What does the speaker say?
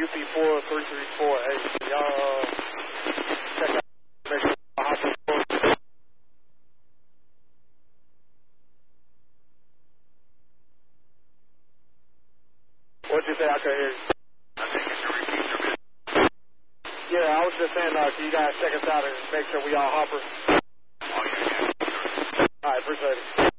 UP4334. Hey, y'all check out. Make sure y'all hop on board. What'd you say? I couldn't hear you. I think it's a repeat of it. Yeah, I was just saying, can you guys check us out and make sure we all hopper? Oh, yeah. All right, appreciate it.